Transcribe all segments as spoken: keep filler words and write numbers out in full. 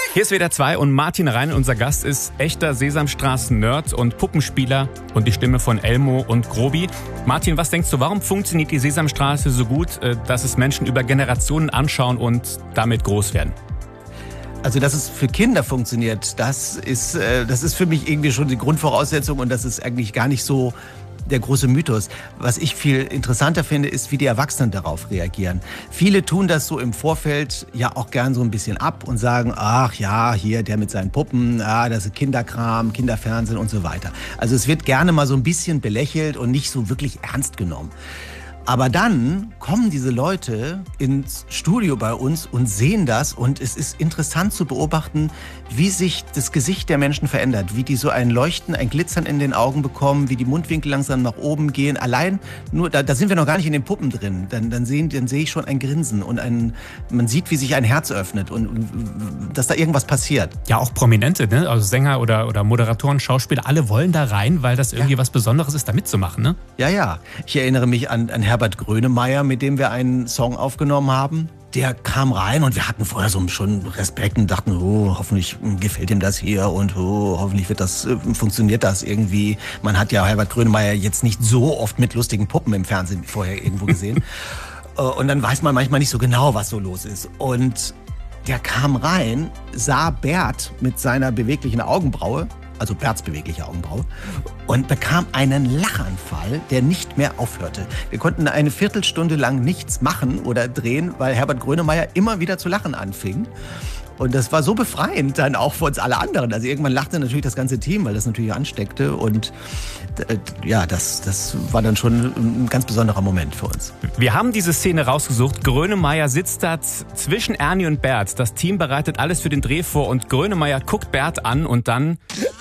Hier ist W D R zwei und Martin Rein, unser Gast, ist echter Sesamstraßen-Nerd und Puppenspieler und die Stimme von Elmo und Grobi. Martin, was denkst du, warum funktioniert die Sesamstraße so gut, dass es Menschen über Generationen anschauen und damit groß werden? Also, dass es für Kinder funktioniert, das ist, äh, das ist für mich irgendwie schon die Grundvoraussetzung und das ist eigentlich gar nicht so der große Mythos. Was ich viel interessanter finde, ist, wie die Erwachsenen darauf reagieren. Viele tun das so im Vorfeld ja auch gern so ein bisschen ab und sagen, ach ja, hier der mit seinen Puppen, ah, das ist Kinderkram, Kinderfernsehen und so weiter. Also es wird gerne mal so ein bisschen belächelt und nicht so wirklich ernst genommen. Aber dann kommen diese Leute ins Studio bei uns und sehen das und es ist interessant zu beobachten, wie sich das Gesicht der Menschen verändert, wie die so ein Leuchten, ein Glitzern in den Augen bekommen, wie die Mundwinkel langsam nach oben gehen. Allein nur, da, da sind wir noch gar nicht in den Puppen drin, dann, dann, sehen, dann sehe ich schon ein Grinsen und ein, man sieht, wie sich ein Herz öffnet und, und dass da irgendwas passiert. Ja, auch Prominente, ne? Also Sänger oder, oder Moderatoren, Schauspieler, alle wollen da rein, weil das irgendwie ja. was Besonderes ist, da mitzumachen, ne? Ja, ja. Ich erinnere mich an, an Herbert Grönemeyer, mit dem wir einen Song aufgenommen haben. Der kam rein und wir hatten vorher so schon Respekt und dachten, oh, hoffentlich gefällt ihm das hier und oh, hoffentlich wird das, funktioniert das irgendwie. Man hat ja Herbert Grönemeyer jetzt nicht so oft mit lustigen Puppen im Fernsehen vorher irgendwo gesehen. Und dann weiß man manchmal nicht so genau, was so los ist. Und der kam rein, sah Bert mit seiner beweglichen Augenbraue, also Berts bewegliche Augenbraue, und bekam einen Lachanfall, der nicht mehr aufhörte. Wir konnten eine Viertelstunde lang nichts machen oder drehen, weil Herbert Grönemeyer immer wieder zu lachen anfing. Und das war so befreiend dann auch für uns alle anderen. Also irgendwann lachte natürlich das ganze Team, weil das natürlich ansteckte. Und äh, ja, das, das war dann schon ein ganz besonderer Moment für uns. Wir haben diese Szene rausgesucht. Grönemeyer sitzt da zwischen Ernie und Bert. Das Team bereitet alles für den Dreh vor und Grönemeyer guckt Bert an und dann...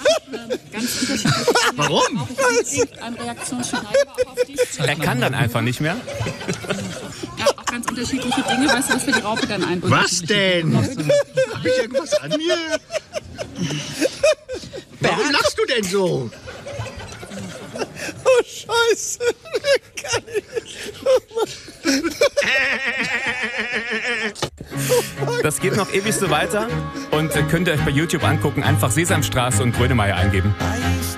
Ganz unterschiedlich. Warum? Er kann dann einfach nicht mehr. Ja, auch ganz unterschiedliche Dinge. Weißt du, was für die Raupe dann ein? Was denn? Hab ich irgendwas an mir? Warum lachst du denn so? Oh, Scheiße. Kann ich nicht. Das geht noch ewig so weiter und könnt ihr euch bei YouTube angucken. Einfach Sesamstraße und Grönemeyer eingeben.